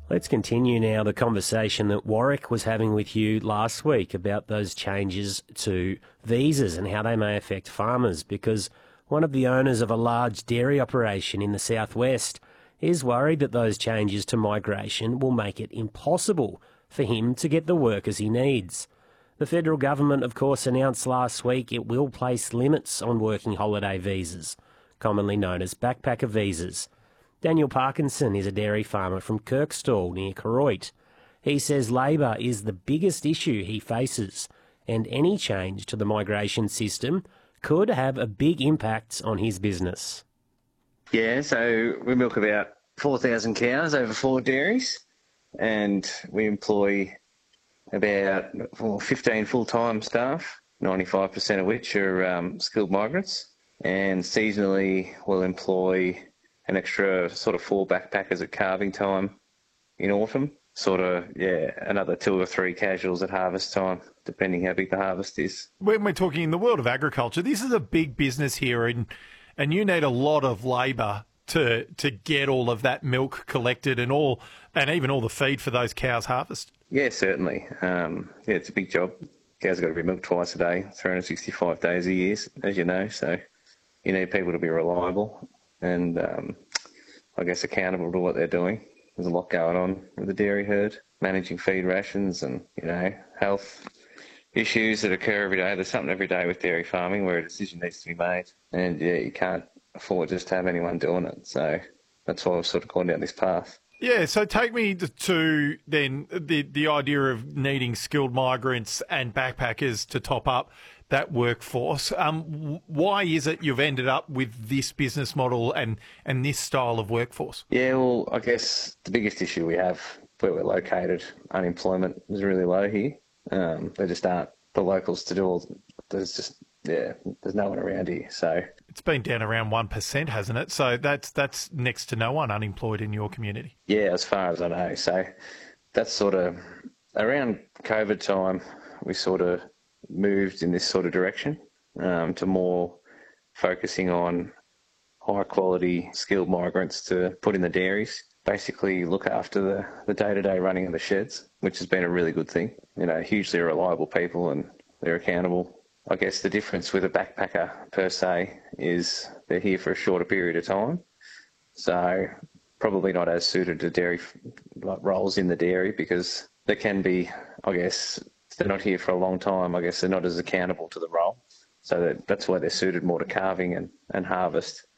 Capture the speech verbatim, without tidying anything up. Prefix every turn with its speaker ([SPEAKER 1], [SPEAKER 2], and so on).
[SPEAKER 1] Let's continue now the conversation that Warwick was having with you last week about those changes to visas and how they may affect farmers, because one of the owners of a large dairy operation in the southwest is worried that those changes to migration will make it impossible for him to get the workers he needs. The federal government, of course, announced last week it will place limits on working holiday visas, commonly known as backpacker visas. Daniel Parkinson is a dairy farmer from Kirkstall near Koroit. He says Labor is the biggest issue he faces, and any change to the migration system could have a big impact on his business.
[SPEAKER 2] Yeah, so we milk about four thousand cows over four dairies, and we employ about well, fifteen full-time staff, ninety-five percent of which are um, skilled migrants, and seasonally we'll employ an extra sort of four backpackers at calving time in autumn, sort of, yeah, another two or three casuals at harvest time, depending how big the harvest is.
[SPEAKER 3] When we're talking in the world of agriculture, this is a big business here, and and you need a lot of labour to to get all of that milk collected and all, and even all the feed for those cows harvested.
[SPEAKER 2] Yeah, certainly. Um, yeah, it's a big job. Cows got to be milked twice a day, three hundred sixty-five days a year, as you know, so you need people to be reliable and um, I guess accountable to what they're doing. There's a lot going on with the dairy herd, managing feed rations and, you know, health issues that occur every day. There's something every day with dairy farming where a decision needs to be made. And, yeah, you can't afford just to have anyone doing it. So that's why I've sort of gone down this path.
[SPEAKER 3] Yeah, so take me to then the, the idea of needing skilled migrants and backpackers to top up that workforce. Um, why is it you've ended up with this business model and, and this style of workforce?
[SPEAKER 2] Yeah, well, I guess the biggest issue we have where we're located, unemployment is really low here. Um, there just aren't the locals to do all, there's just, yeah, there's no one around here. So
[SPEAKER 3] it's been down around one percent, hasn't it? So that's that's next to no one unemployed in your community.
[SPEAKER 2] Yeah, as far as I know. So that's sort of around COVID time, we sort of moved in this sort of direction um, to more focusing on high quality skilled migrants to put in the dairies, basically look after the, the day-to-day running of the sheds, which has been a really good thing. You know, hugely reliable people and they're accountable. I guess the difference with a backpacker per se is they're here for a shorter period of time. So probably not as suited to dairy like roles in the dairy because there can be, I guess, if they're not here for a long time, I guess they're not as accountable to the role. So that, that's why they're suited more to calving and, and harvest.